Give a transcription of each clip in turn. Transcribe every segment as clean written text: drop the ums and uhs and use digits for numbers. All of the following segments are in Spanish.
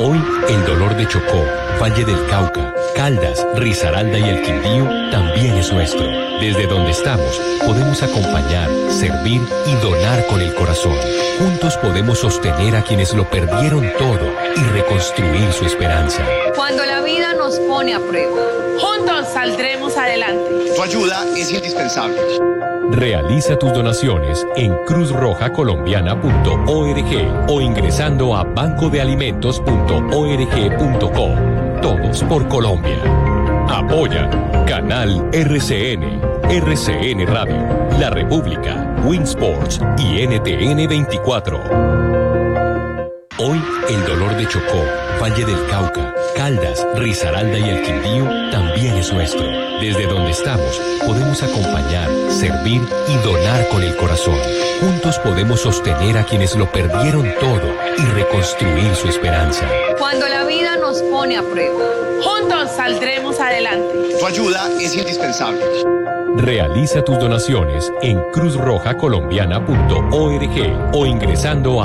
Hoy, el dolor de Chocó, Valle del Cauca, Caldas, Risaralda y el Quindío también es nuestro. Desde donde estamos, podemos acompañar, servir y donar con el corazón. Juntos podemos sostener a quienes lo perdieron todo y reconstruir su esperanza. Cuando la vida nos pone a prueba, juntos saldremos adelante. Tu ayuda es indispensable. Realiza tus donaciones en cruzrojacolombiana.org o ingresando a bancodealimentos.org.co. Todos por Colombia. Apoya Canal RCN, RCN Radio, La República, Winsports y NTN 24. Hoy, el dolor de Chocó, Valle del Cauca, Caldas, Risaralda y el Quindío también es nuestro. Desde donde estamos, podemos acompañar, servir y donar con el corazón. Juntos podemos sostener a quienes lo perdieron todo y reconstruir su esperanza. Cuando la vida nos pone a prueba, juntos saldremos adelante. Tu ayuda es indispensable. Realiza tus donaciones en cruzrojacolombiana.org o ingresando a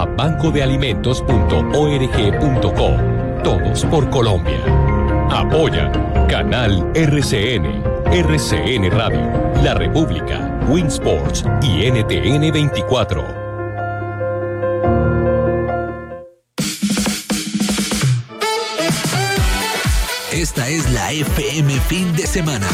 bancodealimentos.org.co. Todos por Colombia. Apoya Canal RCN, RCN Radio, La República, Winsports y NTN 24. Esta es la FM Fin de Semana.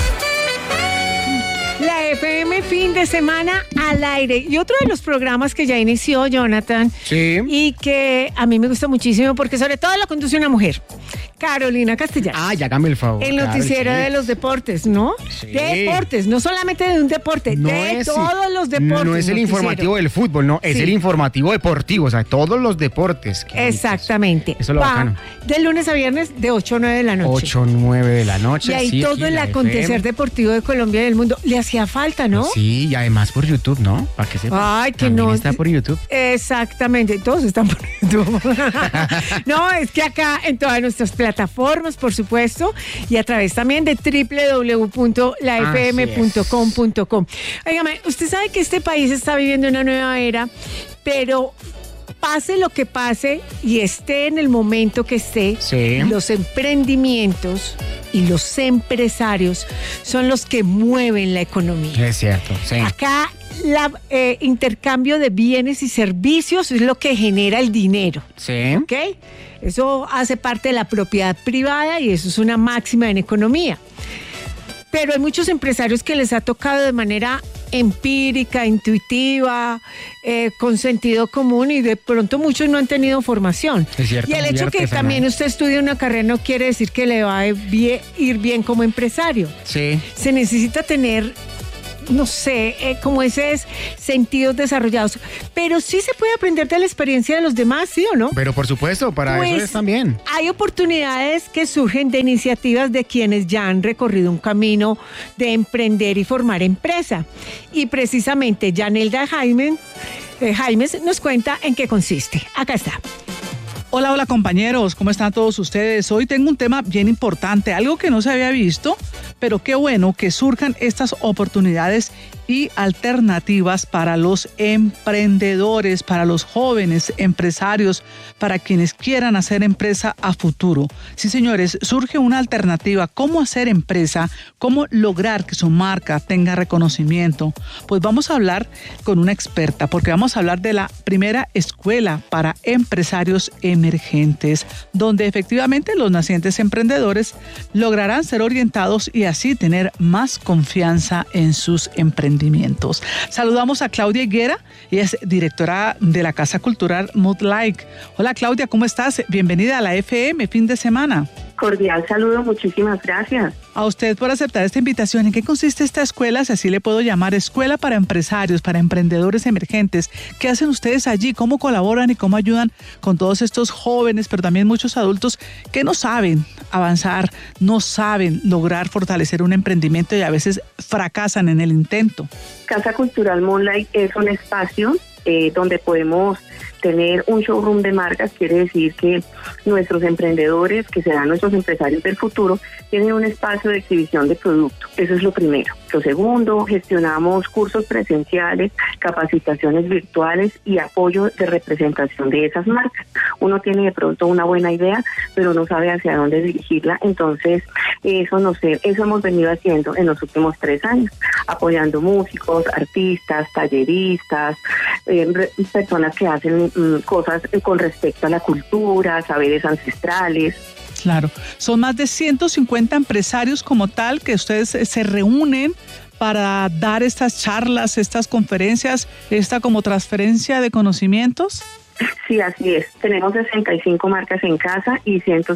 La FM Fin de Semana al aire. Y otro de los programas que ya inició Jonathan. Sí. Y que a mí me gusta muchísimo porque sobre todo lo conduce una mujer. Carolina Castellanos. Ay, hágame el favor. El noticiero de los deportes, ¿no? Sí. De deportes, no solamente de un deporte, No de es, todos los deportes. No es el noticiero. informativo del fútbol, no, es Sí. el informativo deportivo, o sea, todos los deportes. Exactamente. Eso es lo bacano. De lunes a viernes de 8 a 9 de la noche. 8, 9 de la noche. Y ahí sí, todo aquí el la acontecer FM. deportivo de Colombia y del mundo. Le hacía falta, ¿no? Sí, y además por YouTube, ¿no? Para que sepan. Ay, que También no. está por YouTube. Exactamente, todos están por YouTube. No, es que acá en todas nuestras plataformas, por supuesto, y a través también de www.lafm.com.co. Óigame, usted sabe que este país está viviendo una nueva era, pero pase lo que pase y esté en el momento que esté, Sí. los emprendimientos y los empresarios son los que mueven la economía. Es cierto, sí. Acá el intercambio de bienes y servicios es lo que genera el dinero, Sí. ¿ok? Eso hace parte de la propiedad privada y eso es una máxima en economía. Pero hay muchos empresarios que les ha tocado de manera empírica, intuitiva, con sentido común y de pronto muchos no han tenido formación. Es cierto, Y el muy hecho que artesanal. también usted estudie una carrera no quiere decir que le va a ir bien como empresario. Sí. Se necesita tener, no sé, como esos sentidos desarrollados. Pero sí se puede aprender de la experiencia de los demás, ¿sí o no? Pero por supuesto, para Pues, eso es también. Hay oportunidades que surgen de iniciativas de quienes ya han recorrido un camino de emprender y formar empresa. Y precisamente Yanelda Jaimes nos cuenta en qué consiste. Acá está. Hola, hola compañeros, ¿cómo están todos ustedes? Hoy tengo un tema bien importante, algo que no se había visto, pero qué bueno que surjan estas oportunidades y alternativas para los emprendedores, para los jóvenes empresarios, para quienes quieran hacer empresa a futuro. Sí, señores, surge una alternativa. ¿Cómo hacer empresa? ¿Cómo lograr que su marca tenga reconocimiento? Pues vamos a hablar con una experta, porque vamos a hablar de la primera escuela para empresarios emergentes, donde efectivamente los nacientes emprendedores lograrán ser orientados y así tener más confianza en sus emprendimientos. Saludamos a Claudia Higuera, ella es directora de la Casa Cultural Mood Like. Hola Claudia, ¿cómo estás? Bienvenida a la FM Fin de Semana. Cordial saludo, muchísimas gracias. A usted por aceptar esta invitación. ¿En qué consiste esta escuela? Si así le puedo llamar, escuela para empresarios, para emprendedores emergentes. ¿Qué hacen ustedes allí? ¿Cómo colaboran y cómo ayudan con todos estos jóvenes, pero también muchos adultos que no saben avanzar, no saben lograr fortalecer un emprendimiento y a veces fracasan en el intento? Casa Cultural Moonlight es un espacio donde podemos tener un showroom de marcas quiere decir que nuestros emprendedores, que serán nuestros empresarios del futuro, tienen un espacio de exhibición de producto. Eso es lo primero. Lo segundo, gestionamos cursos presenciales, capacitaciones virtuales y apoyo de representación de esas marcas. Uno tiene de pronto una buena idea, pero no sabe hacia dónde dirigirla. Entonces, eso hemos venido haciendo en los últimos 3 años, apoyando músicos, artistas, talleristas, personas que hacen cosas con respecto a la cultura, saberes ancestrales. Claro, son más de 150 empresarios como tal que ustedes se reúnen para dar estas charlas, estas conferencias, esta como transferencia de conocimientos. Sí, así es. Tenemos 65 marcas en casa y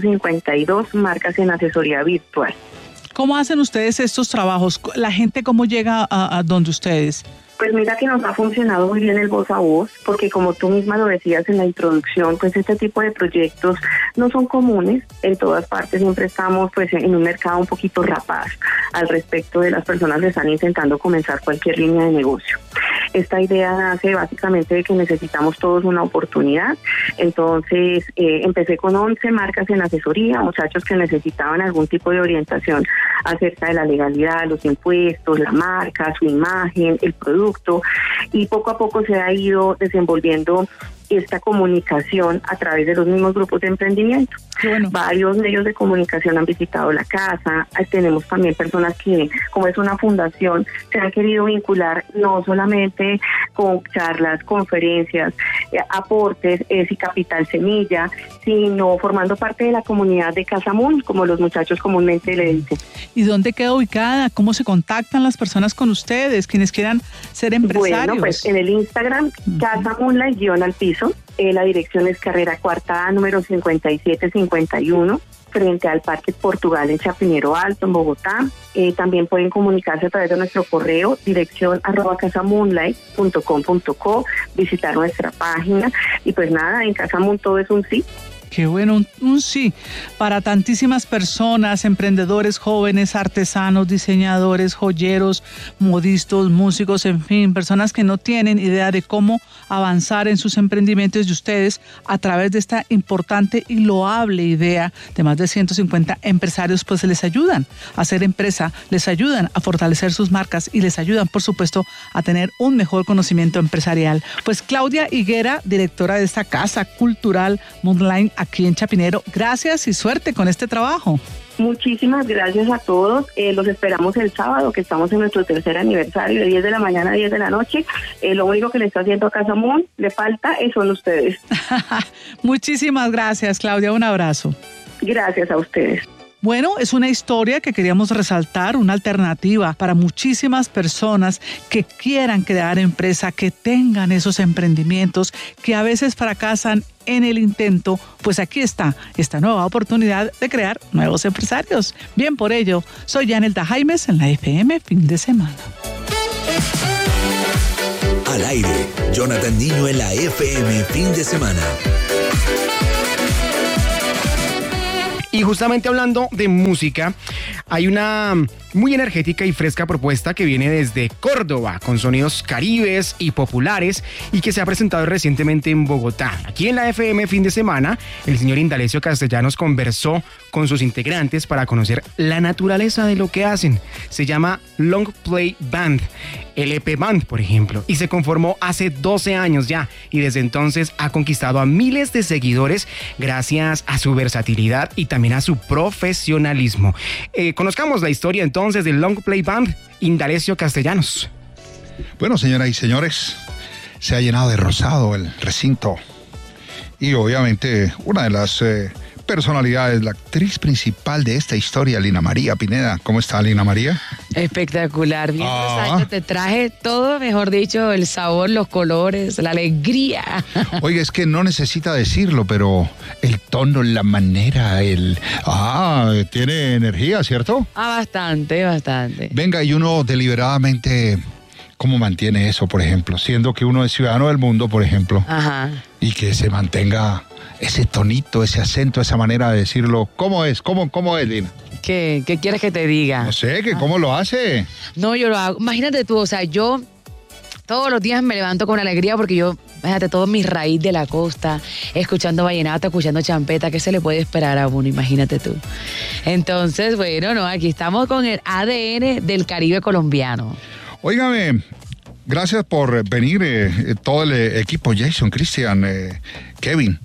152 marcas en asesoría virtual. ¿Cómo hacen ustedes estos trabajos? ¿La gente cómo llega a donde ustedes? Pues mira que nos ha funcionado muy bien el voz a voz, porque como tú misma lo decías en la introducción, pues este tipo de proyectos no son comunes. En todas partes siempre estamos pues en un mercado un poquito rapaz al respecto de las personas que están intentando comenzar cualquier línea de negocio. Esta idea nace básicamente de que necesitamos todos una oportunidad. Entonces empecé con 11 marcas en asesoría, muchachos que necesitaban algún tipo de orientación acerca de la legalidad, los impuestos, la marca, su imagen, el producto, y poco a poco se ha ido desenvolviendo esta comunicación a través de los mismos grupos de emprendimiento. Bueno. Varios medios de comunicación han visitado la casa. Tenemos también personas que, como es una fundación, se han querido vincular no solamente con charlas, conferencias, aportes y capital semilla, sino formando parte de la comunidad de Casa Moon, como los muchachos comúnmente le dicen. ¿Y dónde queda ubicada? ¿Cómo se contactan las personas con ustedes, quienes quieran ser empresarios? Bueno, pues en el Instagram, Casa Moonlight-al-piso. La dirección es Carrera Cuarta A, número 5751, frente al Parque Portugal en Chapinero Alto, en Bogotá. También pueden comunicarse a través de nuestro correo, dirección @casamoonlight.com.co, visitar nuestra página. Y pues nada, en Casa Moon todo es un sí. Qué bueno, un sí para tantísimas personas, emprendedores jóvenes, artesanos, diseñadores, joyeros, modistas, músicos, en fin, personas que no tienen idea de cómo avanzar en sus emprendimientos, y ustedes a través de esta importante y loable idea de más de 150 empresarios pues les ayudan a hacer empresa, les ayudan a fortalecer sus marcas y les ayudan por supuesto a tener un mejor conocimiento empresarial. Pues Claudia Higuera, directora de esta casa cultural Moonlight aquí en Chapinero, gracias y suerte con este trabajo. Muchísimas gracias a todos. Los esperamos el sábado, que estamos en nuestro 3er aniversario, de 10 de la mañana a 10 de la noche. Lo único que le está haciendo a Casa Moon, le falta, son ustedes. Muchísimas gracias, Claudia. Un abrazo. Gracias a ustedes. Bueno, es una historia que queríamos resaltar, una alternativa para muchísimas personas que quieran crear empresa, que tengan esos emprendimientos, que a veces fracasan en el intento. Pues aquí está esta nueva oportunidad de crear nuevos empresarios. Bien por ello, soy Yanelda Jaimes en la FM Fin de Semana. Al aire, Jonathan Niño en la FM Fin de Semana. Y justamente hablando de música, hay una muy energética y fresca propuesta que viene desde Córdoba, con sonidos caribes y populares, y que se ha presentado recientemente en Bogotá. Aquí en la FM Fin de Semana, el señor Indalecio Castellanos conversó con sus integrantes para conocer la naturaleza de lo que hacen. Se llama Long Play Band, LP Band, por ejemplo, y se conformó hace 12 años ya, y desde entonces ha conquistado a miles de seguidores gracias a su versatilidad y también a su profesionalismo. Conozcamos la historia entonces del Long Play Band, Indalecio Castellanos. Bueno, señoras y señores, se ha llenado de rosado el recinto, y obviamente una de las personalidades, la actriz principal de esta historia, Lina María Pineda. ¿Cómo está, Lina María? Espectacular, bien años te traje todo, mejor dicho, el sabor, los colores, la alegría. Oiga, es que no necesita decirlo, pero el tono, la manera, tiene energía, ¿cierto? Bastante. Venga, y uno deliberadamente, ¿cómo mantiene eso, por ejemplo? Siendo que uno es ciudadano del mundo, por ejemplo. Ajá. Y que se mantenga ese tonito, ese acento, esa manera de decirlo. ¿Cómo es, Lina? ¿Qué quieres que te diga? No sé, ¿cómo lo hace? No, yo lo hago. Imagínate tú, o sea, yo todos los días me levanto con alegría porque yo Imagínate, todo mi raíz de la costa, escuchando vallenato, escuchando champeta, ¿qué se le puede esperar a uno? Imagínate tú. Entonces, bueno, no, aquí estamos con el ADN del Caribe colombiano. Óigame, gracias por venir, todo el equipo, Jason, Cristian, Kevin.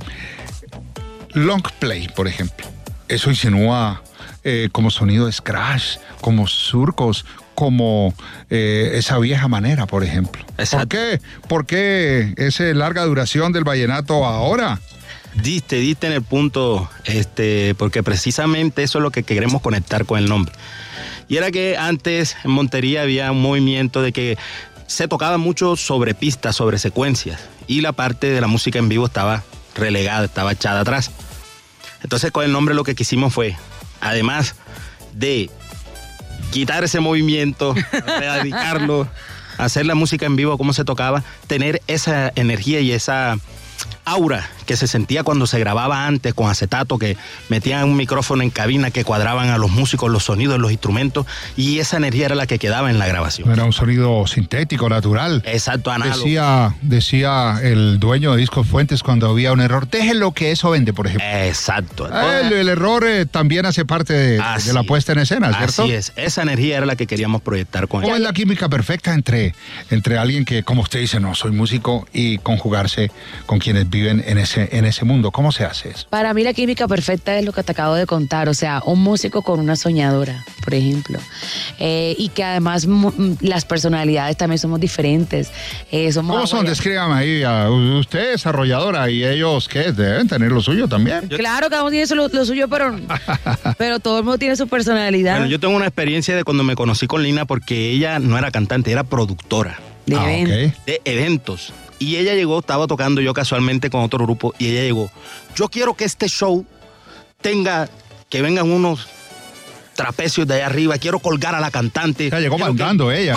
Long play, por ejemplo. Eso insinúa como sonido de scratch, como surcos, como esa vieja manera, por ejemplo. Exacto. ¿Por qué esa larga duración del vallenato ahora? Diste en el punto, porque precisamente eso es lo que queremos conectar con el nombre. Y era que antes en Montería había un movimiento de que se tocaba mucho sobre pistas, sobre secuencias, y la parte de la música en vivo estaba relegada, estaba echada atrás. Entonces con el nombre lo que quisimos fue, además de quitar ese movimiento, erradicarlo, hacer la música en vivo como se tocaba, tener esa energía y esa aura que se sentía cuando se grababa antes con acetato, que metían un micrófono en cabina, que cuadraban a los músicos los sonidos, los instrumentos, y esa energía era la que quedaba en la grabación. Era un sonido sintético, natural. Exacto, análogo. Decía el dueño de Discos Fuentes cuando había un error, déjenlo que eso vende, por ejemplo. Exacto. El error también hace parte de la puesta en escena, ¿cierto? Así es, esa energía era la que queríamos proyectar con ¿Cómo es la química perfecta entre alguien que, como usted dice, no soy músico, y conjugarse con quienes viven en ese mundo? ¿Cómo se hace eso? Para mí la química perfecta es lo que te acabo de contar, o sea, un músico con una soñadora, por ejemplo, y que además las personalidades también somos diferentes. ¿Cómo son? Descríbame ahí, usted es desarrolladora y ellos, ¿qué? Deben tener lo suyo también. Claro, cada uno tiene lo suyo, pero todo el mundo tiene su personalidad. Bueno, yo tengo una experiencia de cuando me conocí con Lina, porque ella no era cantante, era productora. De eventos. Y ella llegó, estaba tocando yo casualmente con otro grupo, y ella llegó, yo quiero que este show tenga, que vengan unos trapecios de allá arriba, quiero colgar a la cantante. Ya llegó mandando ella.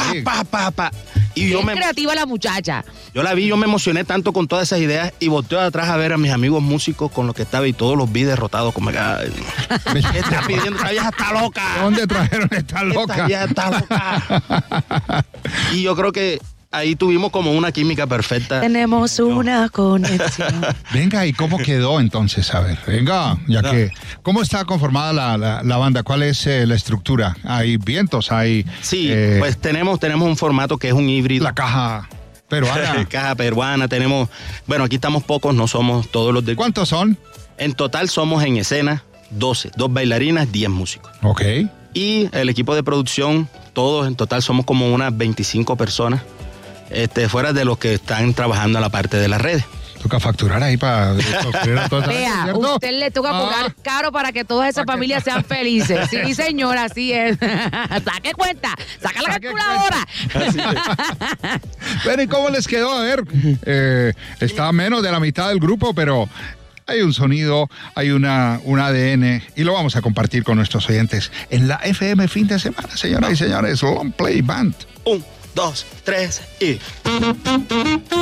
Y yo creativa la muchacha. Yo la vi, yo me emocioné tanto con todas esas ideas, y volteé atrás a ver a mis amigos músicos con los que estaba, y todos los vi derrotados, como que ¿qué está pidiendo? Esta vieja está loca. ¿Dónde trajeron esta loca? Esta vieja está loca. Y yo creo que ahí tuvimos como una química perfecta. Tenemos una conexión. Venga, ¿y cómo quedó entonces? A ver, venga, que ¿cómo está conformada la banda? ¿Cuál es la estructura? ¿Hay vientos? ¿Hay...? Sí, pues tenemos un formato que es un híbrido. La caja peruana. Caja peruana, tenemos... Bueno, aquí estamos pocos, no somos todos los de... ¿Cuántos son? En total somos en escena 12, 2 bailarinas, 10 músicos. Ok. Y el equipo de producción, todos en total somos como unas 25 personas. Fuera de los que están trabajando en la parte de las redes. Toca facturar ahí para... Vea, usted le toca cobrar caro para que todas esas familias sean felices. Sí, señora, así es. Saque cuenta, saca la calculadora. Bueno, ¿y cómo les quedó? A ver, está menos de la mitad del grupo, pero hay un sonido, hay un ADN, y lo vamos a compartir con nuestros oyentes en la FM fin de semana, señoras y señores. Long Play Band. 1, 2, 3 y...